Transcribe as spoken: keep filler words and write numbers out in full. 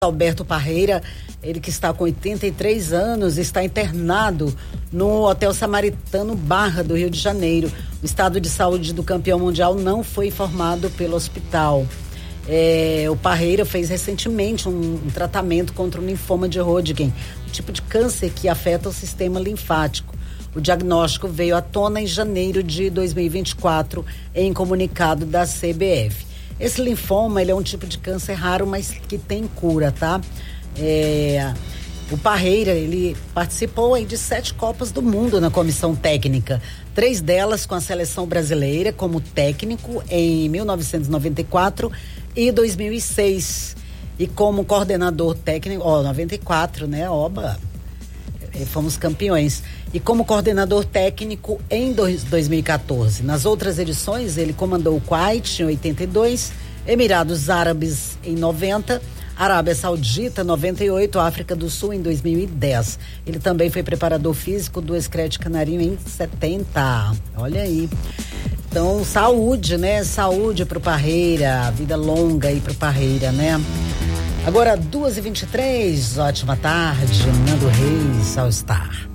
Alberto Parreira, ele que está com oitenta e três anos, está internado no Hotel Samaritano Barra do Rio de Janeiro. O estado de saúde do campeão mundial não foi informado pelo hospital. É, o Parreira fez recentemente um, um tratamento contra o linfoma de Hodgkin, um tipo de câncer que afeta o sistema linfático. O diagnóstico veio à tona em janeiro de dois mil e vinte e quatro, em comunicado da C B F. Esse linfoma, ele é um tipo de câncer raro, mas que tem cura, tá? É, o Parreira, ele participou aí de sete Copas do Mundo na comissão técnica. Três delas com a seleção brasileira como técnico em mil novecentos e noventa e quatro e dois mil e seis. E como coordenador técnico, ó, noventa e quatro, né? Oba! Fomos campeões. E como coordenador técnico em dois mil e quatorze. Nas outras edições, ele comandou o Kuwait em oitenta e dois, Emirados Árabes em noventa, Arábia Saudita noventa e oito, África do Sul em dois mil e dez. Ele também foi preparador físico do Scred Canarinho em setenta. Olha aí. Então, saúde, né? Saúde pro Parreira, vida longa aí pro Parreira, né? Agora, duas e vinte e três, ótima tarde, Nando Reis, All Star.